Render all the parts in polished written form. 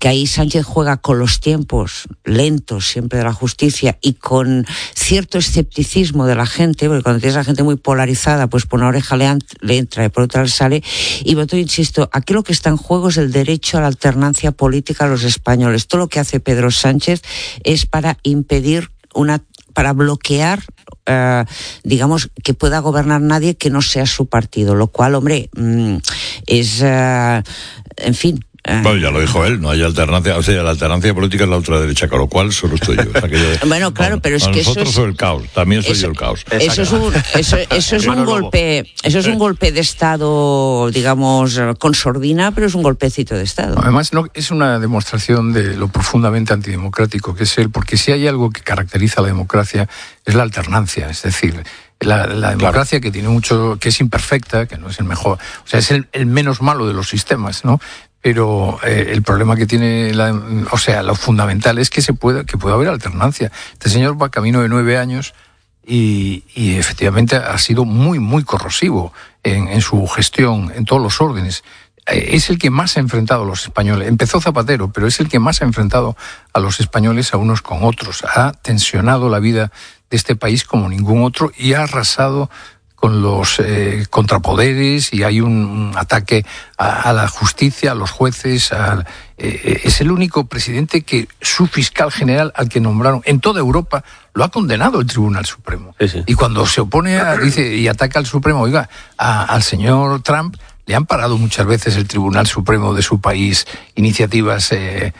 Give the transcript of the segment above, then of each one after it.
que ahí Sánchez juega con los tiempos lentos siempre de la justicia y con cierto escepticismo de la gente, porque cuando tienes a la gente muy polarizada, pues por una oreja le entra y por otra le sale. Y yo insisto, aquí lo que está en juego es el derecho a la alternancia política a los españoles. Todo lo que hace Pedro Sánchez es para impedir para bloquear, digamos, que pueda gobernar nadie que no sea su partido, lo cual, hombre, es, en fin. Bueno, ya lo dijo él, no hay alternancia, o sea, la alternancia política es la ultraderecha, con lo cual solo estoy yo. Bueno, claro, pero es que nosotros soy el caos, también soy yo el caos. Eso es un golpe de Estado, digamos, con sordina, pero es un golpecito de Estado. Además, no es una demostración de lo profundamente antidemocrático que es él, porque si hay algo que caracteriza a la democracia es la alternancia, es decir, la democracia, claro, que tiene mucho, que es imperfecta, que no es el mejor, o sea, es el menos malo de los sistemas, ¿no? Pero el problema que tiene, lo fundamental es que pueda haber alternancia. Este señor va camino de 9 años y efectivamente ha sido muy, muy corrosivo en su gestión, en todos los órdenes. Es el que más ha enfrentado a los españoles. Empezó Zapatero, pero es el que más ha enfrentado a los españoles a unos con otros. Ha tensionado la vida de este país como ningún otro y ha arrasado con los contrapoderes, y hay un ataque a la justicia, a los jueces. Es el único presidente que su fiscal general, al que nombraron en toda Europa, lo ha condenado el Tribunal Supremo. Sí. Y cuando se opone y ataca al Supremo, oiga, al señor Trump, le han parado muchas veces el Tribunal Supremo de su país iniciativas,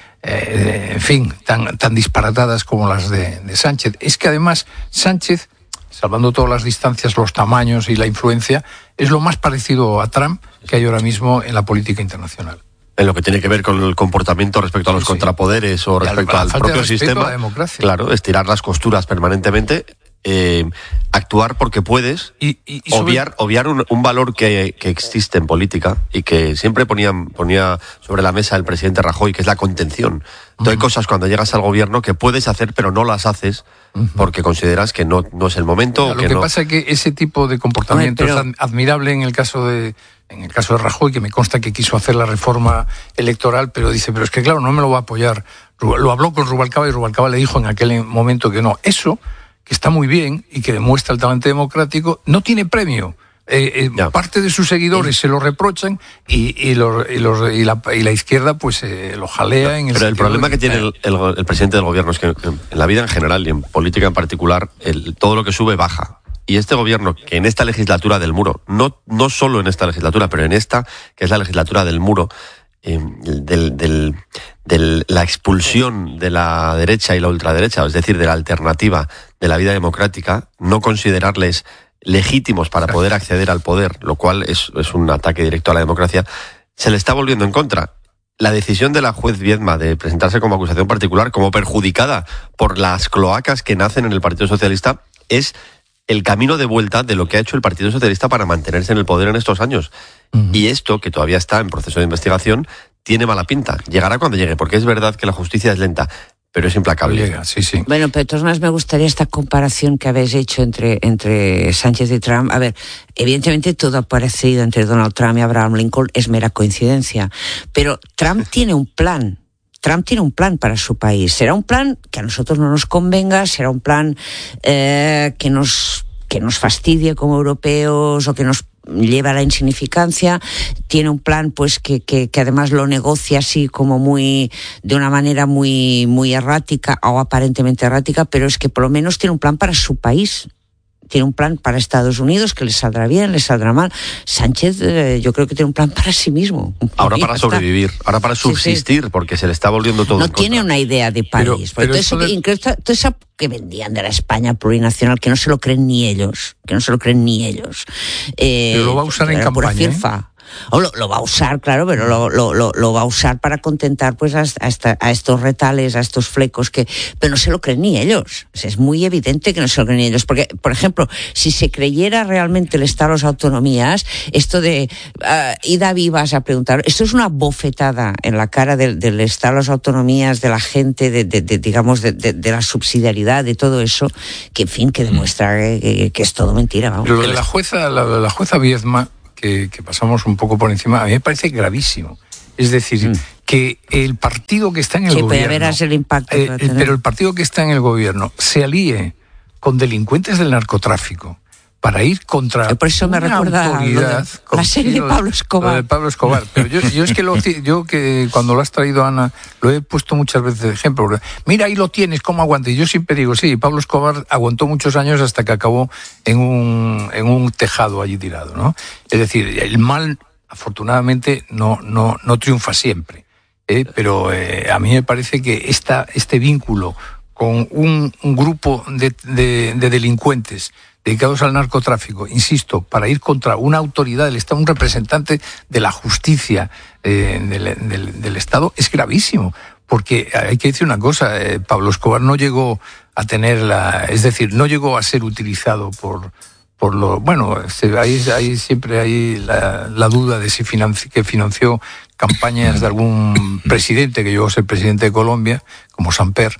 en fin, tan disparatadas como las de Sánchez. Es que además Sánchez, salvando todas las distancias, los tamaños y la influencia, es lo más parecido a Trump que hay ahora mismo en la política internacional. En lo que tiene que ver con el comportamiento respecto a los contrapoderes o respecto al propio sistema, claro, estirar las costuras permanentemente, actuar porque puedes, y obviar un valor que existe en política y que siempre ponía sobre la mesa el presidente Rajoy, que es la contención. Entonces, hay cosas cuando llegas al gobierno que puedes hacer pero no las haces porque consideras que no es el momento. Lo que pasa es que ese tipo de comportamiento es admirable en el caso de Rajoy, que me consta que quiso hacer la reforma electoral, pero dice, pero es que claro, no me lo va a apoyar. Lo habló con Rubalcaba y Rubalcaba le dijo en aquel momento que no. Eso, que está muy bien y que demuestra el talante democrático, no tiene premio. Parte de sus seguidores se lo reprochan y la izquierda pues lo jalea. Pero el problema que tiene el presidente del gobierno es que en la vida en general y en política en particular, todo lo que sube baja. Y este gobierno, que en esta legislatura del muro, no solo en esta legislatura, pero en esta, que es la legislatura del muro, de la expulsión de la derecha y la ultraderecha, es decir, de la alternativa de la vida democrática, no considerarles legítimos para poder acceder al poder, lo cual es un ataque directo a la democracia, se le está volviendo en contra. La decisión de la juez Viedma de presentarse como acusación particular, como perjudicada por las cloacas que nacen en el Partido Socialista, es el camino de vuelta de lo que ha hecho el Partido Socialista para mantenerse en el poder en estos años. Y esto, que todavía está en proceso de investigación, tiene mala pinta. Llegará cuando llegue, porque es verdad que la justicia es lenta, pero es implacable. Llega, sí. Bueno, pero de todas maneras me gustaría esta comparación que habéis hecho entre Sánchez y Trump. A ver, evidentemente todo parecido entre Donald Trump y Abraham Lincoln es mera coincidencia, pero Trump tiene un plan. Trump tiene un plan para su país. Será un plan que a nosotros no nos convenga, será un plan que nos fastidie como europeos o que nos lleva a la insignificancia. Tiene un plan pues que además lo negocia así como de una manera muy errática o aparentemente errática, pero es que por lo menos tiene un plan para su país. Tiene un plan para Estados Unidos que le saldrá bien, le saldrá mal. Sánchez, yo creo que tiene un plan para sí mismo. Ahora para sobrevivir, ahora para subsistir, porque se le está volviendo todo. No tiene una idea de país. Pero todo eso que vendían de la España plurinacional, que no se lo creen ni ellos. Pero lo va a usar en campaña. O lo va a usar, claro, pero lo va a usar para contentar pues a estos retales, a estos flecos pero no se lo creen ni ellos. Es muy evidente que no se lo creen ni ellos, porque, por ejemplo, si se creyera realmente el Estado de las autonomías, esto de ida vivas a preguntar, esto es una bofetada en la cara del Estado de las autonomías, de la gente, digamos, de la subsidiariedad, de todo eso, que en fin, que demuestra que es todo mentira. Vamos. Pero lo de la jueza Viedma, que pasamos un poco por encima, a mí me parece gravísimo. Es decir, que el partido que está en el gobierno... Sí, pero verás el impacto que va a tener. Pero el partido que está en el gobierno se alíe con delincuentes del narcotráfico para ir contra por eso me recuerda autoridad, la serie de Pablo Escobar. Lo de Pablo Escobar. Pero yo es que yo que cuando lo has traído, Ana, lo he puesto muchas veces de ejemplo. Mira, ahí lo tienes, ¿cómo aguanta? Y yo siempre digo, sí, Pablo Escobar aguantó muchos años hasta que acabó en un tejado allí tirado, ¿no? Es decir, el mal, afortunadamente, no triunfa siempre. Pero a mí me parece que este vínculo con un grupo de delincuentes dedicados al narcotráfico, insisto, para ir contra una autoridad del Estado, un representante de la justicia del Estado, es gravísimo. Porque hay que decir una cosa, Pablo Escobar no llegó a tener no llegó a ser utilizado por lo... Bueno, ahí siempre hay la duda de si financió campañas de algún presidente que llegó a ser presidente de Colombia, como Samper,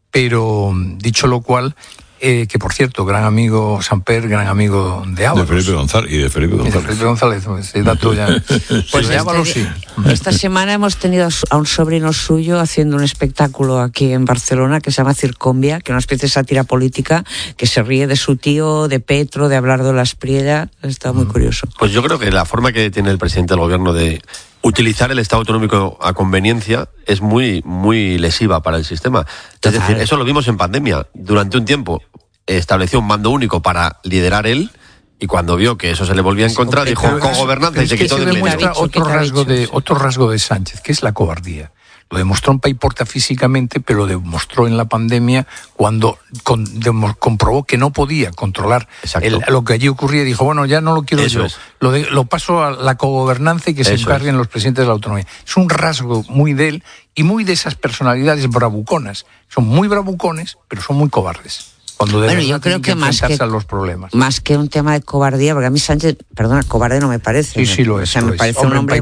pero dicho lo cual... que por cierto, gran amigo Samper, gran amigo de Ábalos. De Felipe González. Ese dato ya. Pues de Ábalos sí. Esta semana hemos tenido a un sobrino suyo haciendo un espectáculo aquí en Barcelona que se llama Circombia, que es una especie de sátira política, que se ríe de su tío, de Petro, de Abelardo Las Priella. Está muy curioso. Pues yo creo que la forma que tiene el presidente del gobierno de utilizar el Estado autonómico a conveniencia es muy, muy lesiva para el sistema. Es decir, eso lo vimos en pandemia. Durante un tiempo estableció un mando único para liderar él, y cuando vio que eso se le volvía en contra, dijo cogobernanza y se quitó del medio. Demuestra otro rasgo de Sánchez, que es la cobardía. Lo demostró en Paiporta físicamente, pero lo demostró en la pandemia cuando comprobó que no podía controlar lo que allí ocurría y dijo, bueno, ya no lo quiero eso yo. Lo paso a la cogobernanza y que se encarguen los presidentes de la autonomía. Es un rasgo muy de él y muy de esas personalidades bravuconas. Son muy bravucones, pero son muy cobardes. Cuando yo creo que más que a los problemas. Más que un tema de cobardía, porque a mí Sánchez, perdona, cobarde no me parece. Sí, lo es. O sea, me parece un hombre...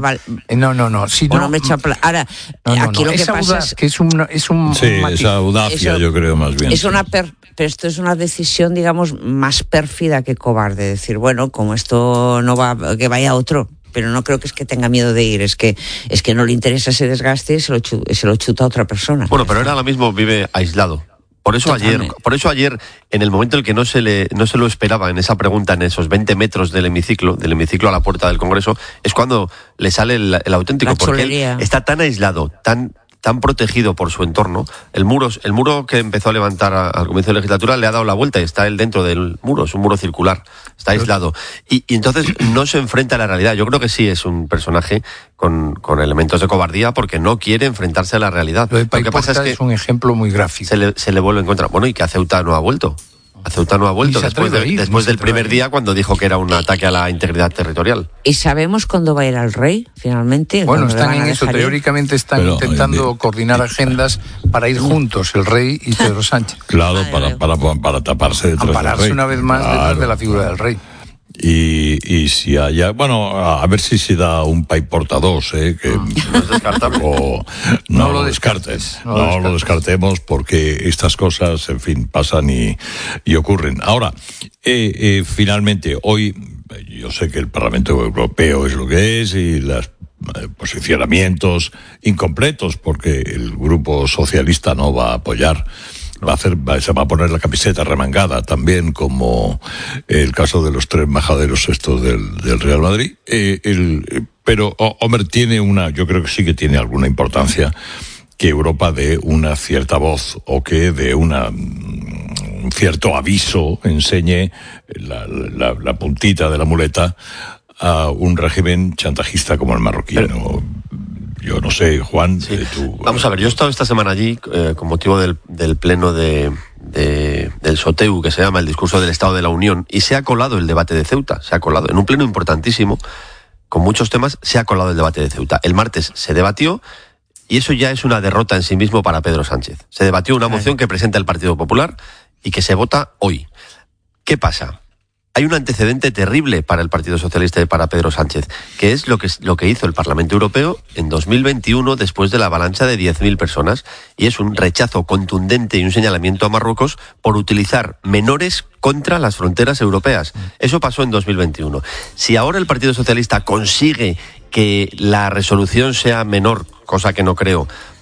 No. Sí, un hombre hecho Ahora, aquí lo que pasa es que es un sí, esa audacia, yo creo más bien. Pero esto es una decisión, digamos, más pérfida que cobarde. Decir, bueno, como esto no va, que vaya otro. Pero no creo que es que tenga miedo de ir, es que no le interesa ese desgaste y se lo chuta a otra persona. Bueno, pero él ahora mismo vive aislado. Por eso ayer, en el momento en el que no se lo esperaba, en esa pregunta, en esos 20 metros del hemiciclo a la puerta del Congreso, es cuando le sale el auténtico, porque él está tan aislado, tan protegido por su entorno. El muro que empezó a levantar al comienzo de la legislatura le ha dado la vuelta y está él dentro del muro, es un muro circular, está aislado. Y entonces no se enfrenta a la realidad. Yo creo que sí es un personaje con elementos de cobardía porque no quiere enfrentarse a la realidad. Lo que pasa es que es un ejemplo muy gráfico. Se le vuelve en contra. Bueno, y que a Ceuta no ha vuelto. A Ceuta no ha vuelto después del primer día cuando dijo que era un ataque a la integridad territorial. ¿Y sabemos cuándo va a ir al rey, finalmente? Bueno, están en eso. Teóricamente están intentando coordinar agendas para ir juntos, el rey y Pedro Sánchez. Claro, para taparse detrás del rey. Ampararse una vez más detrás de la figura del rey. Y si haya, bueno, a ver si se da un Paiporta 2, que no lo descartes. No lo descartemos porque estas cosas, en fin, pasan y ocurren. Ahora, finalmente, hoy, yo sé que el Parlamento Europeo es lo que es y los posicionamientos incompletos porque el Grupo Socialista no va a apoyar. Se va a poner la camiseta remangada también, como el caso de los 3 majaderos estos del Real Madrid. Pero Homer yo creo que sí que tiene alguna importancia que Europa dé una cierta voz o que dé un cierto aviso, enseñe la puntita de la muleta a un régimen chantajista como el marroquí. Yo no sé, Juan, sí. Vamos a ver, yo he estado esta semana allí con motivo del pleno del SOTEU, que se llama el discurso del Estado de la Unión, y se ha colado el debate de Ceuta, en un pleno importantísimo, con muchos temas, se ha colado el debate de Ceuta. El martes se debatió, y eso ya es una derrota en sí mismo para Pedro Sánchez. Se debatió una moción que presenta el Partido Popular y que se vota hoy. ¿Qué pasa? Hay un antecedente terrible para el Partido Socialista y para Pedro Sánchez, que es lo que hizo el Parlamento Europeo en 2021 después de la avalancha de 10.000 personas, y es un rechazo contundente y un señalamiento a Marruecos por utilizar menores contra las fronteras europeas. Eso pasó en 2021. Si ahora el Partido Socialista consigue que la resolución sea menor, cosa que no creo,